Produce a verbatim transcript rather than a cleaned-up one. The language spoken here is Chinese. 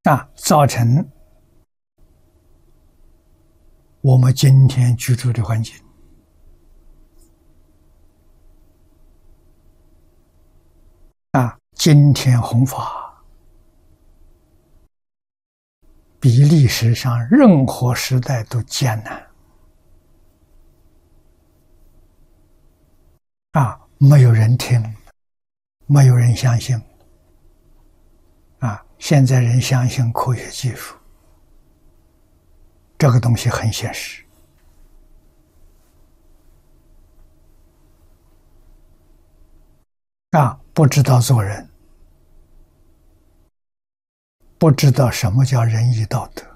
啊，造成我们今天居住的环境。啊，今天弘法比历史上任何时代都艰难。啊，没有人听，没有人相信。啊，现在人相信科学技术，这个东西很现实。啊，不知道做人，不知道什么叫仁义道德。